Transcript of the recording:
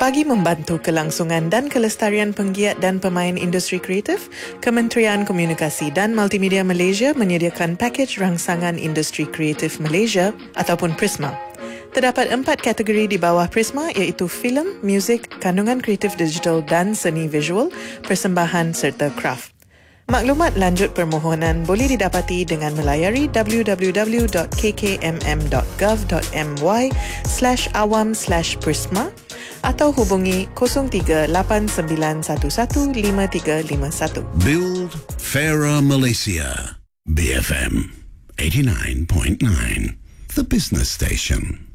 Bagi membantu kelangsungan dan kelestarian penggiat dan pemain industri kreatif, Kementerian Komunikasi dan Multimedia Malaysia menyediakan pakej rangsangan industri kreatif Malaysia ataupun Prisma. Terdapat 4 kategori di bawah Prisma iaitu filem, muzik, kandungan kreatif digital dan seni visual, persembahan serta kraft. Maklumat lanjut permohonan boleh didapati dengan melayari www.kkmm.gov.my/awam/prisma atau hubungi 0389115351. Build Fairer Malaysia. BFM 89.9, the business station.